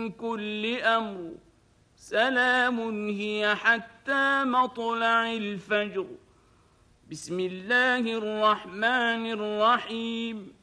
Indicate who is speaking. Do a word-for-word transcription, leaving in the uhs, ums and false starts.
Speaker 1: كل أمر سلام هي حتى مطلع الفجر. بسم الله الرحمن الرحيم.